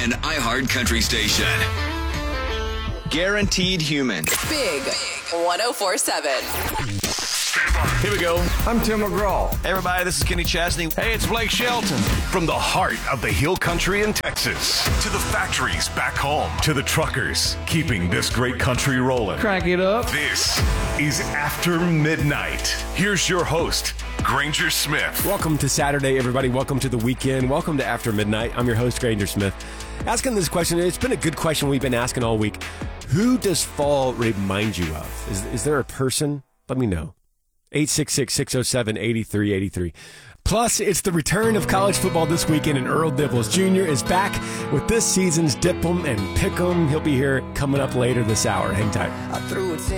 An iHeart Country station. Guaranteed Human. Big 104.7. Here we go. I'm Tim McGraw. Hey, everybody, this is Kenny Chesney. Hey, it's Blake Shelton. From the heart of the Hill Country in Texas to the factories back home to the truckers keeping this great country rolling. Crank it up. This is After Midnight. Here's your host, Granger Smith. Welcome to Saturday, everybody. Welcome to the weekend. Welcome to After Midnight. I'm your host, Granger Smith. Asking this question, it's been a good question we've been asking all week. Who does fall remind you of? Is there a person? Let me know. 866-607-8383. Plus, it's the return of college football this weekend, and Earl Dibbles Jr. is back with this season's Dip 'em and Pick 'em. He'll be here coming up later this hour. Hang tight. I threw it